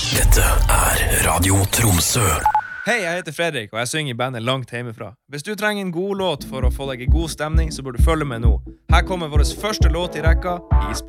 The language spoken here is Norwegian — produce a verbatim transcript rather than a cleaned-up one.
Dette er Radio Tromsø. Hei, jeg heter Fredrik, og jeg synger i bandet langt hjemmefra. Hvis du trenger en god låt for å få deg i god stemning, så bør du følge med nå. Her kommer vår første låt i rekka, Isbjørn.